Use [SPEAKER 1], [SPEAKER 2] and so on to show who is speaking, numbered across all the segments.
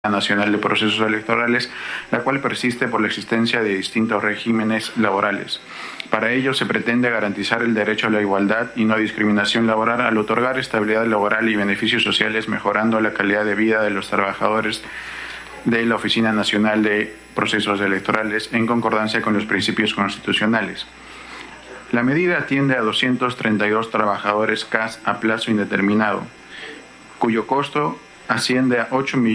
[SPEAKER 1] Nacional de Procesos Electorales, la cual persiste por la existencia de distintos regímenes laborales. Para ello se pretende garantizar el derecho a la igualdad y no discriminación laboral al otorgar estabilidad laboral y beneficios sociales, mejorando la calidad de vida de los trabajadores de la Oficina Nacional de Procesos Electorales en concordancia con los principios constitucionales. La medida atiende a 232 trabajadores CAS a plazo indeterminado, cuyo costo asciende a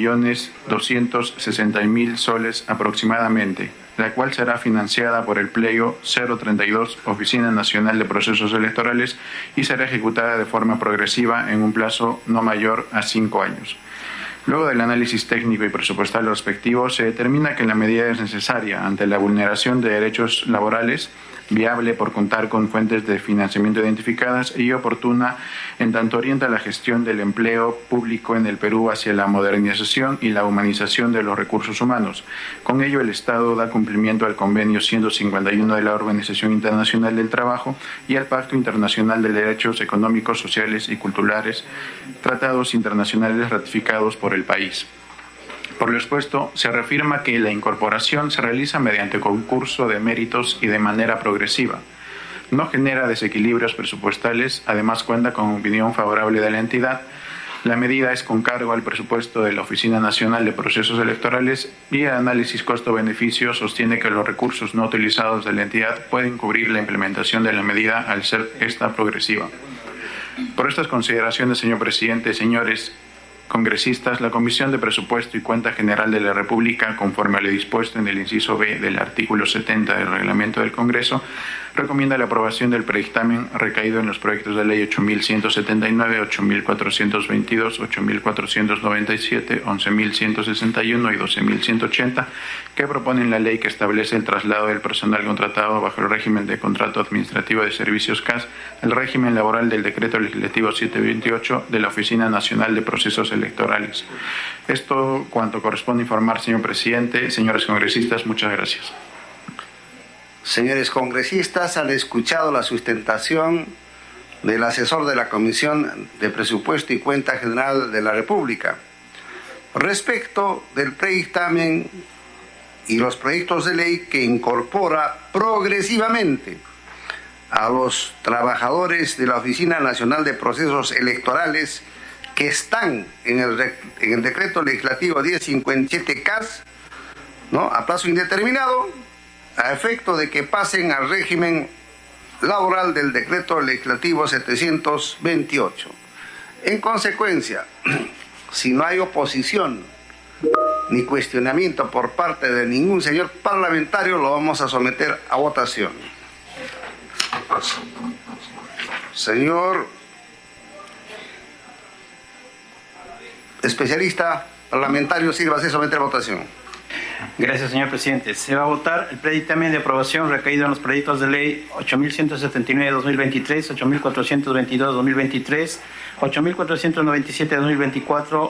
[SPEAKER 1] 8.260.000 soles aproximadamente, la cual será financiada por el Pliego 032 Oficina Nacional de Procesos Electorales y será ejecutada de forma progresiva en un plazo no mayor a 5 años. Luego del análisis técnico y presupuestal respectivo, se determina que la medida es necesaria ante la vulneración de derechos laborales, viable por contar con fuentes de financiamiento identificadas y oportuna en tanto orienta la gestión del empleo público en el Perú hacia la modernización y la humanización de los recursos humanos. Con ello, el Estado da cumplimiento al Convenio 151 de la Organización Internacional del Trabajo y al Pacto Internacional de Derechos Económicos, Sociales y Culturales, tratados internacionales ratificados por el país. Por lo expuesto, se reafirma que la incorporación se realiza mediante concurso de méritos y de manera progresiva. No genera desequilibrios presupuestales, además cuenta con opinión favorable de la entidad. La medida es con cargo al presupuesto de la Oficina Nacional de Procesos Electorales y el análisis costo-beneficio sostiene que los recursos no utilizados de la entidad pueden cubrir la implementación de la medida al ser esta progresiva. Por estas consideraciones, señor presidente, señores congresistas, la Comisión de Presupuesto y Cuenta General de la República, conforme a lo dispuesto en el inciso B del artículo 70 del Reglamento del Congreso, recomienda la aprobación del predictamen recaído en los proyectos de ley 8.179, 8.422, 8.497, 11.161 y 12.180, que proponen la ley que establece el traslado del personal contratado bajo el régimen de contrato administrativo de servicios CAS al régimen laboral del Decreto Legislativo 728 de la Oficina Nacional de Procesos Electorales. Esto cuanto corresponde informar, señor presidente. Señores congresistas, muchas gracias.
[SPEAKER 2] Señores congresistas, han escuchado la sustentación del asesor de la Comisión de Presupuesto y Cuenta General de la República. Respecto del predictamen y los proyectos de ley que incorpora progresivamente a los trabajadores de la Oficina Nacional de Procesos Electorales que están en el Decreto Legislativo 1057 CAS, ¿no?, a plazo indeterminado, a efecto de que pasen al régimen laboral del Decreto Legislativo 728. En consecuencia, si no hay oposición ni cuestionamiento por parte de ningún señor parlamentario, lo vamos a someter a votación. Señor especialista parlamentario, sírvase someter a votación.
[SPEAKER 3] Gracias, señor presidente. Se va a votar el predictamen de aprobación recaído en los proyectos de ley 8.179-2023, 8.422-2023, 8.497-2024,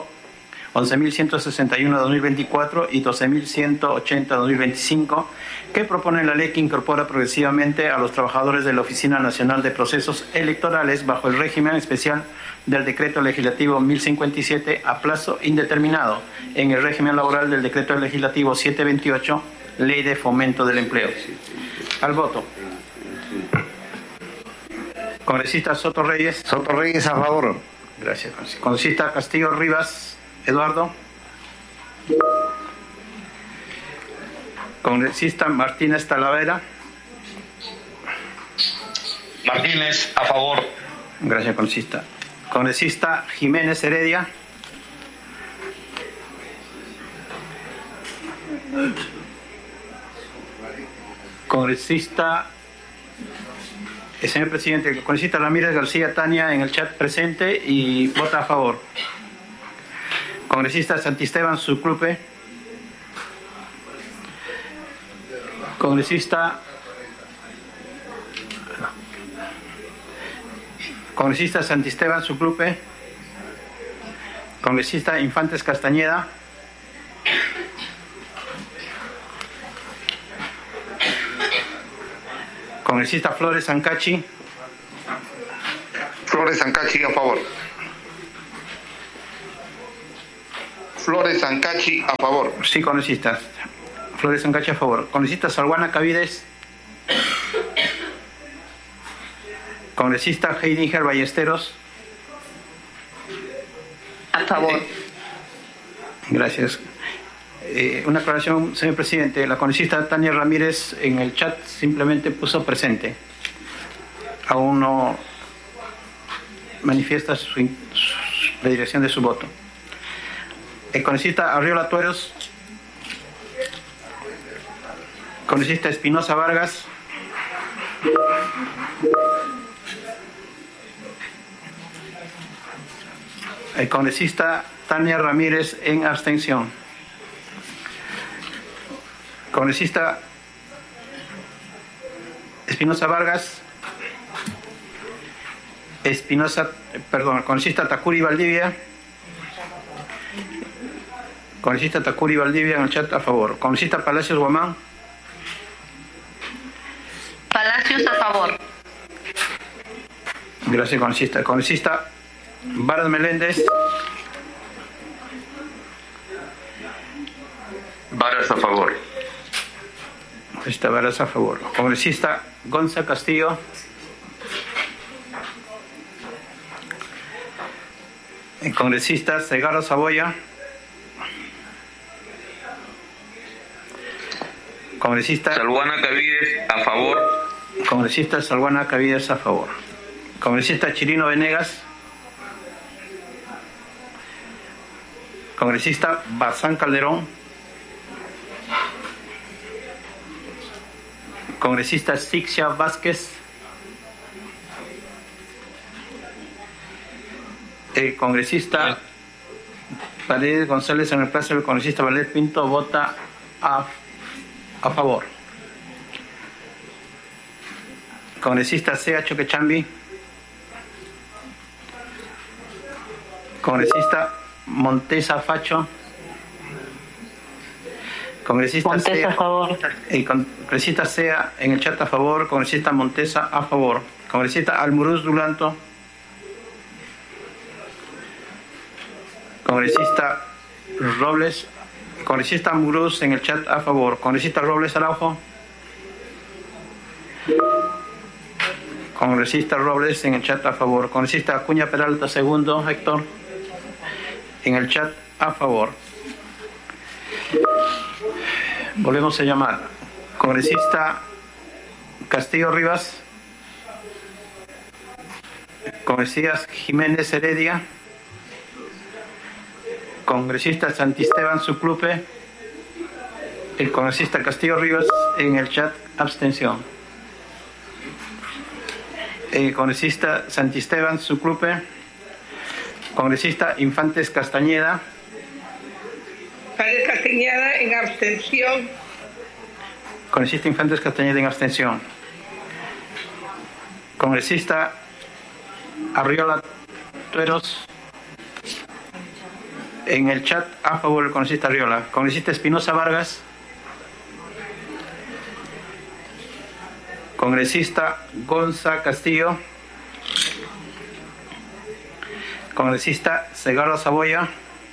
[SPEAKER 3] 11.161-2024 y 12.180-2025, que proponen la ley que incorpora progresivamente a los trabajadores de la Oficina Nacional de Procesos Electorales bajo el régimen especial del Decreto Legislativo 1057 a plazo indeterminado en el régimen laboral del Decreto Legislativo 728, Ley de Fomento del Empleo. Al voto. Congresista Soto Reyes.
[SPEAKER 2] Soto Reyes, a favor.
[SPEAKER 3] Gracias. Congresista Castillo Rivas Eduardo. Congresista Martínez Talavera.
[SPEAKER 4] Martínez, a favor.
[SPEAKER 3] Gracias, congresista. Congresista Jiménez Heredia. Congresista, señor presidente, el congresista Ramírez García Tania en el chat presente y vota a favor. Congresista Santisteban Sucrupe. Congresista Santisteban Sucrupe. Congresista Infantes Castañeda. Congresista Flores Ancachi.
[SPEAKER 4] Flores Ancachi, a favor.
[SPEAKER 5] Flores Ancachi, a favor.
[SPEAKER 3] Sí, congresistas. Flores Ancachi, a favor. Congresista Salguana Cavides. Congresista Heidinger Ballesteros.
[SPEAKER 6] A favor.
[SPEAKER 3] Gracias. Una aclaración, señor presidente. La congresista Tania Ramírez en el chat simplemente puso presente. Aún no manifiesta la dirección de su voto. El congresista Arriola Tueros. Congresista Espinosa Vargas. El congresista Tania Ramírez en abstención. Congresista Espinosa Vargas. Congresista Tacuri Valdivia. Congresista Tacuri Valdivia en el chat, a favor. Congresista Palacios Guamán.
[SPEAKER 6] Palacios, a favor.
[SPEAKER 3] Gracias, congresista. Congresista Varas Meléndez.
[SPEAKER 4] Varas, a favor.
[SPEAKER 3] Congresista Varas, a favor. Congresista Gonza Castillo. El congresista Segarra Saboya. Congresista
[SPEAKER 4] Salguana Cavides, a favor.
[SPEAKER 3] Congresista Salguana Cavides, a favor. Congresista Chirino Venegas. Congresista Bazán Calderón. Congresista Sixia Vázquez. El congresista Paredes González en el plazo del congresista Valer Pinto vota a favor. Congresista Sea Choquechambi. Congresista Montesa Facho. Congresista
[SPEAKER 6] Montesa,
[SPEAKER 3] Sea,
[SPEAKER 6] a favor.
[SPEAKER 3] congresista Sea en el chat, a favor. Congresista Montesa, a favor. Congresista Almuruz Dulanto. Congresista Robles. Congresista Muruz en el chat, a favor. Congresista Robles Araujo. Congresista Robles en el chat, a favor. Congresista Acuña Peralta segundo, Héctor. En el chat, a favor. Volvemos a llamar. Congresista Castillo Rivas. Congresista Jiménez Heredia. Congresista Santisteban Suclupe. El congresista Castillo Rivas en el chat, abstención. El congresista Santisteban Suclupe. Congresista Infantes Castañeda.
[SPEAKER 7] Paredes Castañeda en abstención.
[SPEAKER 3] Congresista Infantes Castañeda en abstención. Congresista Arriola Tueros. En el chat, a favor el congresista Arriola. Congresista Espinosa Vargas. Congresista Gonza Castillo. Congresista Segarra Saboya.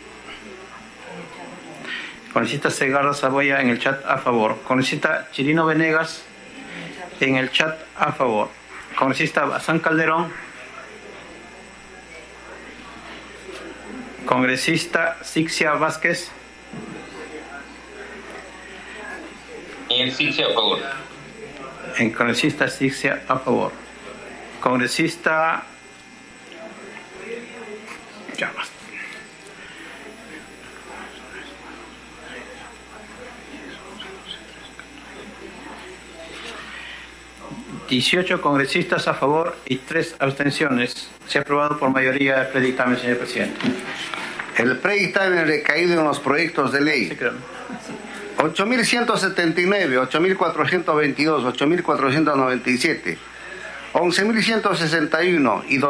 [SPEAKER 3] Congresista Segarra Saboya en el chat, a favor. Congresista Chirino Venegas en el chat, a favor. Congresista Bazán Calderón. Congresista Sixia Vázquez.
[SPEAKER 4] Y el Sixia, a favor.
[SPEAKER 3] El congresista Sixia, a favor. Congresista... Ya basta. ...18 congresistas a favor y 3 abstenciones. Se ha aprobado por mayoría el predictamen, señor presidente.
[SPEAKER 2] El predictamen recaído en los proyectos de ley 8.179, 8.422, 8.497, 11.161 y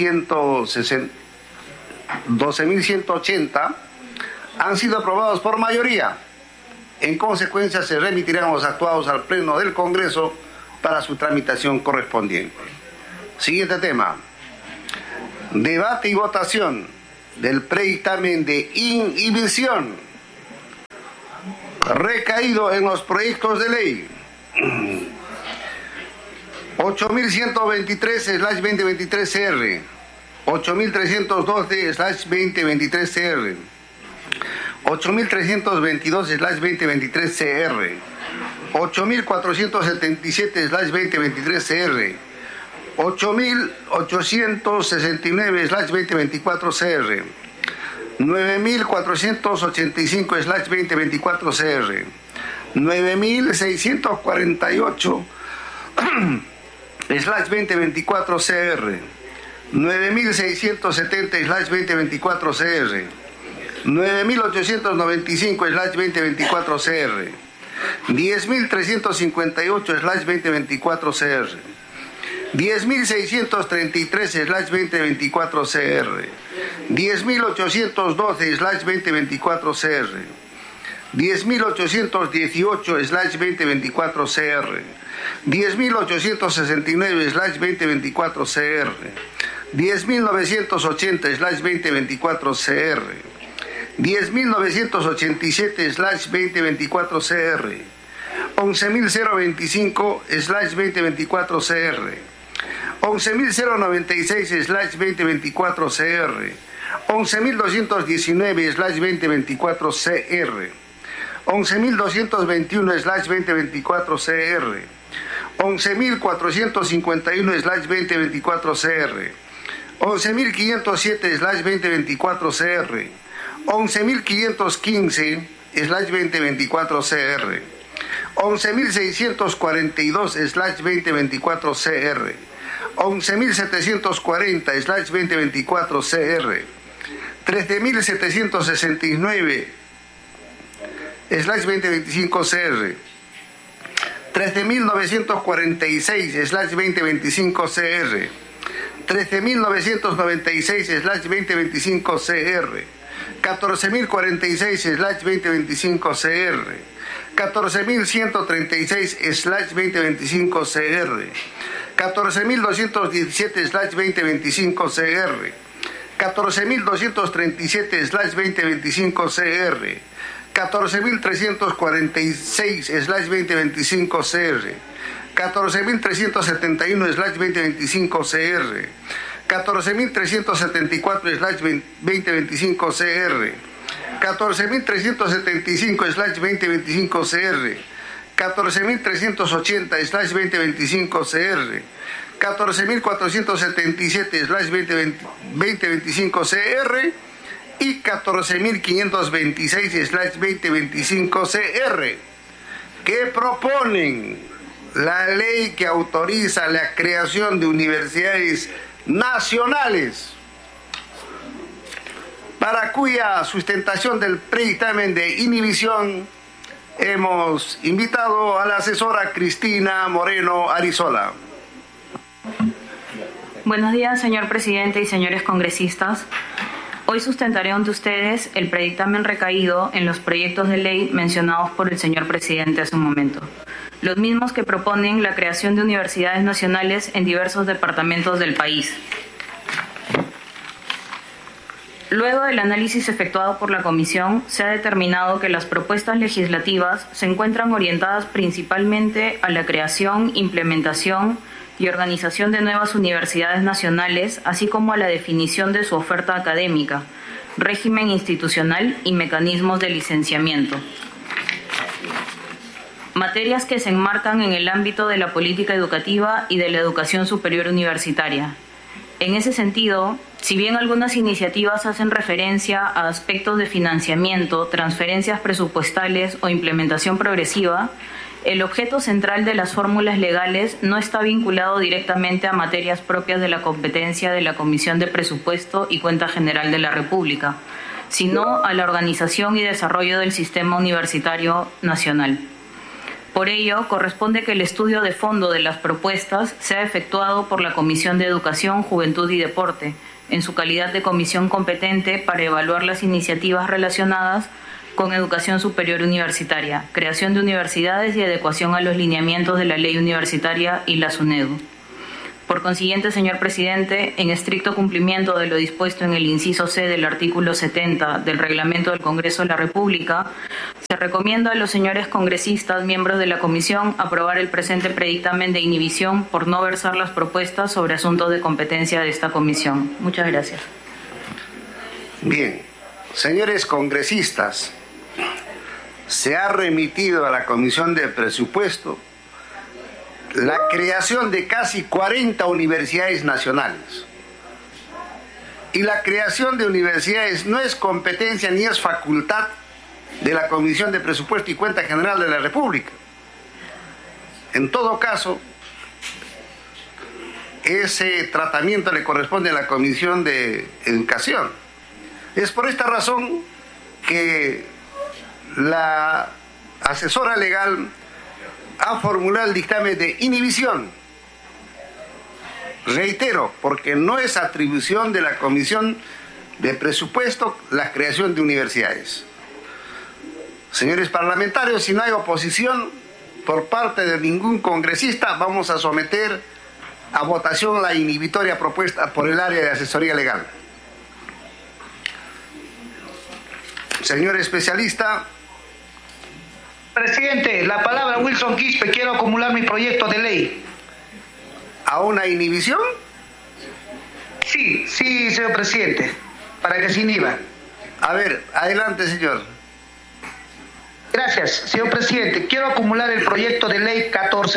[SPEAKER 2] 12.180 han sido aprobados por mayoría. En consecuencia, se remitirán los actuados al Pleno del Congreso para su tramitación correspondiente. Siguiente tema. Debate y votación del predictamen de inhibición recaído en los proyectos de ley 8123/2023-CR, 8312/2023-CR, 8322/2023-CR, 8477/2023-CR, 8869/2024-CR, 9485/2024-CR, 9648/2024-CR, 9670/2024-CR, 9895/2024-CR, 10358/2024-CR, 10633/2024-CR, 10812/2024-CR, 10818/2024-CR, 10869/2024-CR, 10980/2024-CR, 10987/2024-CR, 11025/2024-CR, 11096/2024-CR, 11219/2024-CR, 11221/2024-CR, 11451/2024-CR, 11507/2024-CR, 11515/2024-CR, 11642/2024-CR, 11740/2024-CR, 13769/2025-CR, 13946/2025-CR, 13996/2025-CR, 14046/2025-CR, 14136/2025-CR, 14217/2025-CR, 14237/2025-CR, 14346/2025-CR, 14371/2025-CR, 14374/2025-CR, 14375/2025-CR, 14380/2025-CR, 14477/2025-CR y 14526/2025-CR, que proponen la ley que autoriza la creación de universidades nacionales, para cuya sustentación del predictamen de inhibición hemos invitado a la asesora Cristina Moreno Arizola.
[SPEAKER 8] Buenos días, señor presidente y señores congresistas. Hoy sustentaré ante ustedes el predictamen recaído en los proyectos de ley mencionados por el señor presidente hace un momento. Los mismos que proponen la creación de universidades nacionales en diversos departamentos del país. Luego del análisis efectuado por la Comisión, se ha determinado que las propuestas legislativas se encuentran orientadas principalmente a la creación, implementación y organización de nuevas universidades nacionales, así como a la definición de su oferta académica, régimen institucional y mecanismos de licenciamiento. Materias que se enmarcan en el ámbito de la política educativa y de la educación superior universitaria. En ese sentido, si bien algunas iniciativas hacen referencia a aspectos de financiamiento, transferencias presupuestales o implementación progresiva, el objeto central de las fórmulas legales no está vinculado directamente a materias propias de la competencia de la Comisión de Presupuesto y Cuenta General de la República, sino a la organización y desarrollo del sistema universitario nacional. Por ello, corresponde que el estudio de fondo de las propuestas sea efectuado por la Comisión de Educación, Juventud y Deporte, en su calidad de comisión competente para evaluar las iniciativas relacionadas con educación superior universitaria, creación de universidades y adecuación a los lineamientos de la ley universitaria y la SUNEDU. Por consiguiente, señor presidente, en estricto cumplimiento de lo dispuesto en el inciso C del artículo 70 del Reglamento del Congreso de la República, se recomienda a los señores congresistas, miembros de la Comisión, aprobar el presente predictamen de inhibición por no versar las propuestas sobre asuntos de competencia de esta comisión. Muchas gracias.
[SPEAKER 2] Bien, señores congresistas, se ha remitido a la Comisión de Presupuesto la creación de casi 40 universidades nacionales. Y la creación de universidades no es competencia ni es facultad de la Comisión de Presupuesto y Cuenta General de la República. En todo caso, ese tratamiento le corresponde a la Comisión de Educación. Es por esta razón que la asesora legal ha formulado el dictamen de inhibición. Reitero, porque no es atribución de la Comisión de Presupuesto la creación de universidades. Señores parlamentarios, si no hay oposición por parte de ningún congresista, vamos a someter a votación la inhibitoria propuesta por el área de asesoría legal. Señor especialista.
[SPEAKER 9] Presidente, la palabra Wilson Quispe, quiero acumular mi proyecto de ley.
[SPEAKER 2] ¿A una inhibición?
[SPEAKER 9] Sí, señor presidente, para que se inhiba.
[SPEAKER 2] A ver, adelante, señor.
[SPEAKER 9] Gracias, señor presidente. Quiero acumular el proyecto de ley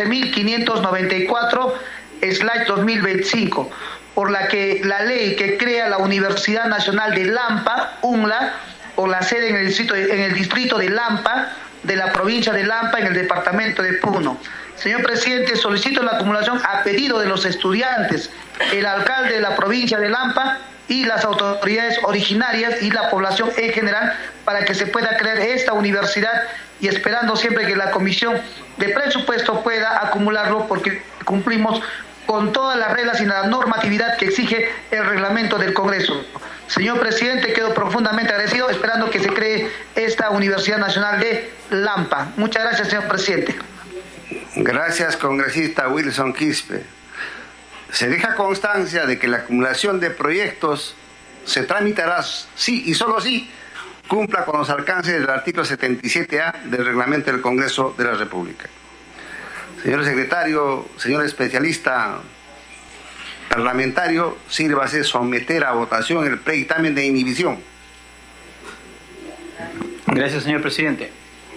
[SPEAKER 9] 14.594/2025, por la que la ley que crea la Universidad Nacional de Lampa, UNLA, con la sede en el distrito de Lampa, de la provincia de Lampa, en el departamento de Puno. Señor presidente, solicito la acumulación a pedido de los estudiantes, el alcalde de la provincia de Lampa y las autoridades originarias y la población en general, para que se pueda crear esta universidad, y esperando siempre que la Comisión de Presupuesto pueda acumularlo, porque cumplimos con todas las reglas y la normatividad que exige el reglamento del Congreso. Señor presidente, quedo profundamente agradecido, esperando que se cree esta Universidad Nacional de Lampa. Muchas gracias, señor presidente.
[SPEAKER 2] Gracias, congresista Wilson Quispe. Se deja constancia de que la acumulación de proyectos se tramitará sí y solo si cumpla con los alcances del artículo 77A del Reglamento del Congreso de la República. Señor secretario, señor especialista parlamentario, sírvase someter a votación el predictamen de inhibición.
[SPEAKER 3] Gracias, señor presidente.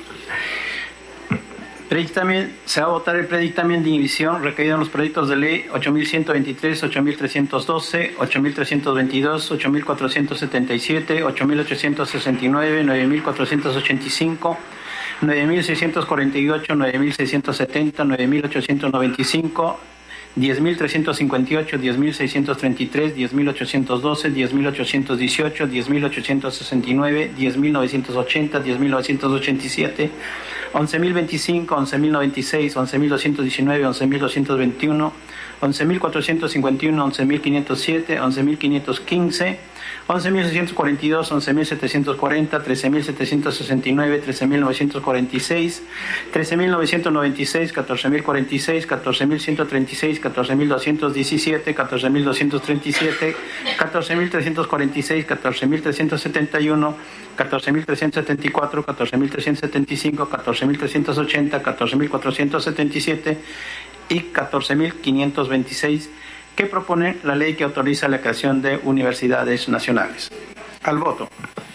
[SPEAKER 3] Se va a votar el predictamen de inhibición recaído en los proyectos de ley 8.123, 8.312, 8.322, 8.477, 8.869, 9.485, 9.648, 9.670, 9.895, 10.358, 10.633, 10.812, 10.818, 10.869, 10.980, 10.987, 11.025, 11.096, 11.219, 11.221, 11.451, 11.507, 11.515, 11.642, 11.740, 13.769, 13.946, 13.996, 14.046, 14.136, 14.217, 14.237, 14.346, 14.371, 14.374, 14.375, 14.380, 14.477 y 14.526, que propone la ley que autoriza la creación de universidades nacionales. Al voto.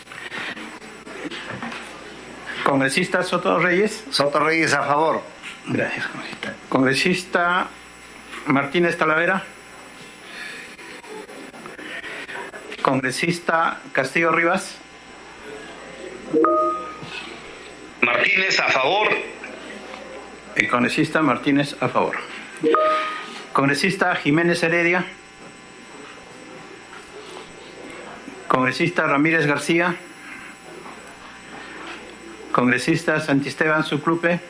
[SPEAKER 3] Congresista Soto Reyes.
[SPEAKER 2] Soto Reyes, a favor.
[SPEAKER 3] Gracias, congresista. Congresista Martínez Talavera. Congresista Castillo Rivas.
[SPEAKER 5] Martínez, a favor.
[SPEAKER 3] El congresista Martínez, a favor. Congresista Jiménez Heredia. Congresista Ramírez García. Congresista Santisteban Suclupe.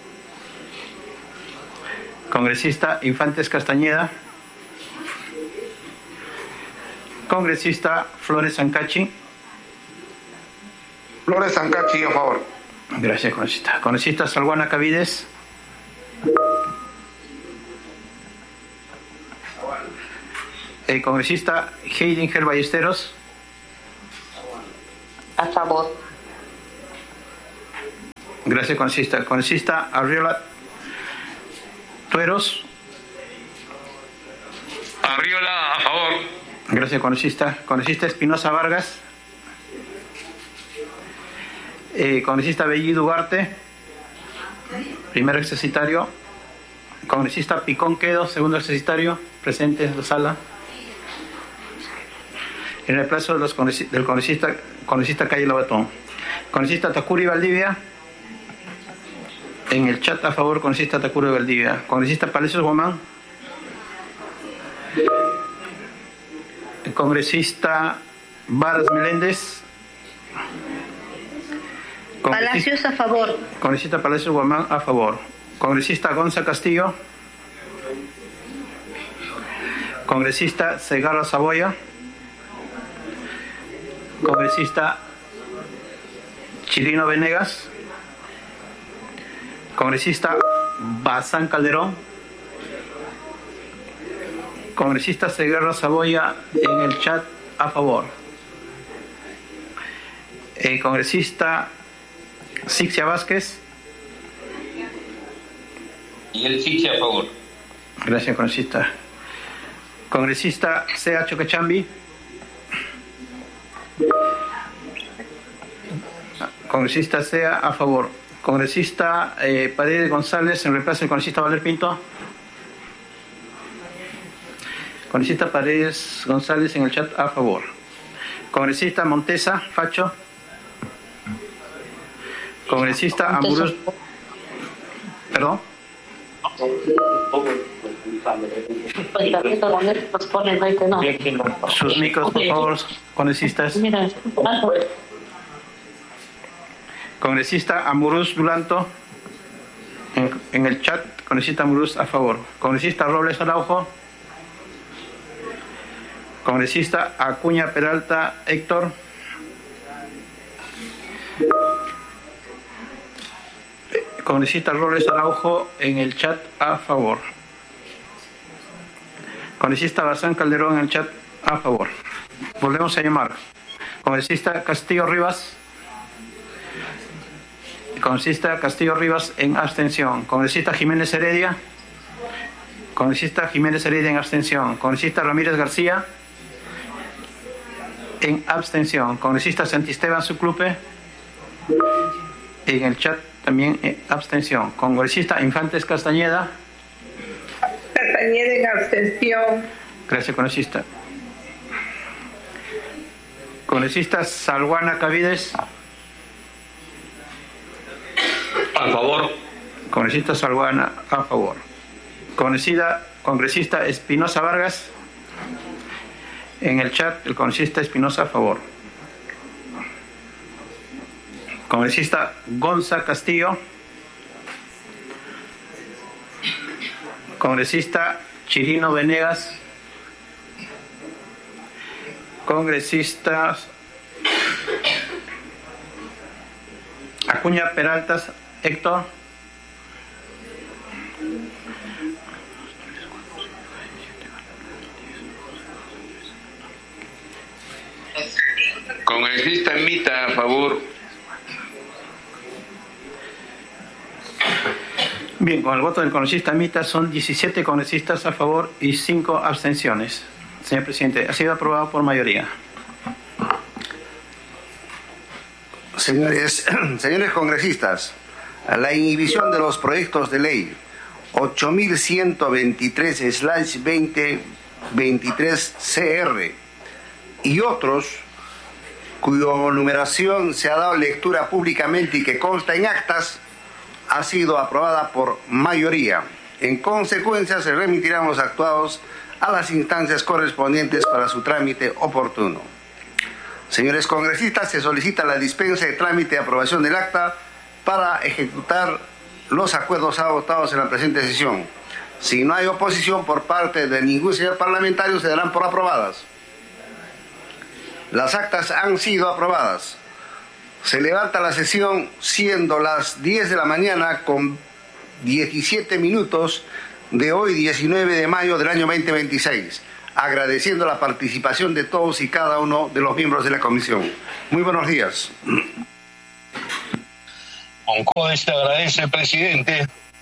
[SPEAKER 3] Congresista Infantes Castañeda. Congresista Flores Sancachi.
[SPEAKER 5] Flores Sancachi, a favor.
[SPEAKER 3] Gracias, congresista. Congresista Salguana Cavides. Congresista Heidinger Ballesteros.
[SPEAKER 6] A favor.
[SPEAKER 3] Gracias, congresista. Congresista Arriola Tueros.
[SPEAKER 5] Arriola, a favor.
[SPEAKER 3] Gracias, congresista. Congresista Espinosa Vargas. Congresista Bellido Ugarte. Primer exercitario. Congresista Picón Quedo, segundo exercitario. Presente en la sala. En el plazo de del congresista Calle Lobatón. Congresista Tacuri Valdivia. En el chat a favor, congresista Tacuri Valdivia. Congresista Palacios Guamán. Congresista Varas Meléndez.
[SPEAKER 6] Palacios a favor.
[SPEAKER 3] Congresista Palacios Guamán a favor. Congresista Gonza Castillo. Congresista Segarra Saboya. Congresista Chirino Venegas. Congresista Bazán Calderón. Congresista Segarra Saboya en el chat a favor. Congresista Sixia Vázquez.
[SPEAKER 4] Y el Sixia a favor.
[SPEAKER 3] Gracias, congresista. Congresista C.A. Choquechambi. Congresista Sea a favor. Congresista Paredes González en reemplazo del congresista Valer Pinto. Congresista Paredes González en el chat a favor. Congresista Montesa Facho. Congresista Amuruz. Perdón. Sus micros, por favor, congresistas. Congresista Amuruz Dulanto en el chat. Congresista Amuruz a favor. Congresista Robles Araujo. Congresista Acuña Peralta Héctor. Congresista Robles Araujo en el chat a favor. Congresista Bazán Calderón en el chat a favor. Volvemos a llamar. Congresista Castillo Rivas. Congresista Castillo Rivas en abstención. Congresista Jiménez Heredia. Congresista Jiménez Heredia en abstención. Congresista Ramírez García en abstención. Congresista Santisteban Suclupe en el chat también en abstención. Congresista Infantes Castañeda.
[SPEAKER 7] Castañeda en abstención.
[SPEAKER 3] Gracias, congresista. Congresista Salguana Cavides.
[SPEAKER 5] A favor.
[SPEAKER 3] Congresista Salguana a favor. Congresista Espinosa Vargas. En el chat, el congresista Espinosa a favor. Congresista Gonza Castillo. Congresista Chirino Venegas. Congresistas Acuña Peraltas Héctor.
[SPEAKER 5] Congresista Mita a favor.
[SPEAKER 3] Bien, con el voto del congresista Mita son 17 congresistas a favor y 5 abstenciones. Señor presidente, ha sido aprobado por mayoría.
[SPEAKER 2] Señores congresistas, la inhibición de los proyectos de ley 8123/2023 y otros cuya numeración se ha dado lectura públicamente y que consta en actas, ha sido aprobada por mayoría. En consecuencia, se remitirán los actuados a las instancias correspondientes para su trámite oportuno. Señores congresistas, se solicita la dispensa de trámite y aprobación del acta para ejecutar los acuerdos adoptados en la presente sesión. Si no hay oposición por parte de ningún señor parlamentario, se darán por aprobadas. Las actas han sido aprobadas. Se levanta la sesión siendo las 10 de la mañana con 17 minutos de hoy, 19 de mayo del año 2026. agradeciendo la participación de todos y cada uno de los miembros de la comisión. Muy buenos días.
[SPEAKER 5] Oncodes te agradece, presidente,